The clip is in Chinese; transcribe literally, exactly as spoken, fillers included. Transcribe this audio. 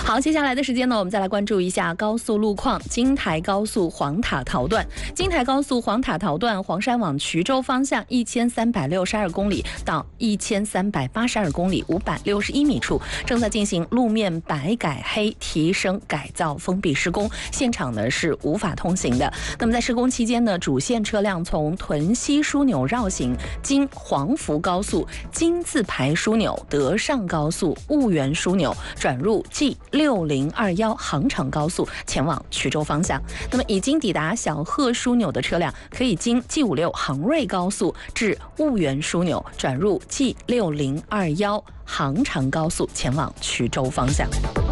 好，接下来的时间呢，我们再来关注一下高速路况。京台高速黄塔桃段，京台高速黄塔桃段黄山往衢州方向一千三百六十二公里到一千三百八十二公里五百六十一米处，正在进行路面白改黑提升改造封闭施工，现场呢是无法通行的。那么在施工期间呢，主线车辆从屯溪枢纽绕行，经黄福高速金字牌枢纽、德上高速婺源枢纽转入 G 六零二一杭长高速前往衢州方向。那么已经抵达小鹤枢纽的车辆，可以经 G 五六杭瑞高速至婺源枢纽转入 G 六零二一杭长高速前往衢州方向。